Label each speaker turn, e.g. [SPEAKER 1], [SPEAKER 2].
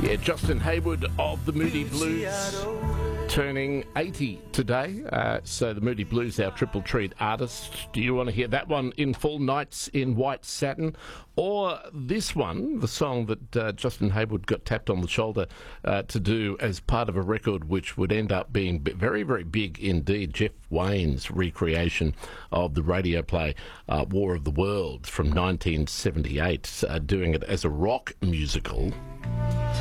[SPEAKER 1] Yeah, Justin Hayward of the Moody Blues, turning 80 today. So the Moody Blues, our triple treat artist. Do you want to hear that one in full, Nights in White Satin? Or this one, the song that Justin Hayward got tapped on the shoulder to do as part of a record which would end up being very, very big indeed. Jeff Wayne's recreation of the radio play War of the Worlds from 1978, doing it as a rock musical.